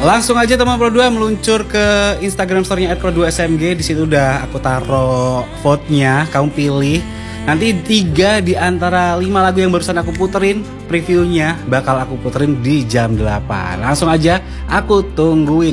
Langsung aja teman Pro 2 meluncur ke Instagram story-nya @pro2smg. Di situ udah aku taruh vote-nya, kamu pilih. Nanti 3 di antara 5 lagu yang barusan aku puterin, previewnya bakal aku puterin di jam 8. Langsung aja aku tungguin.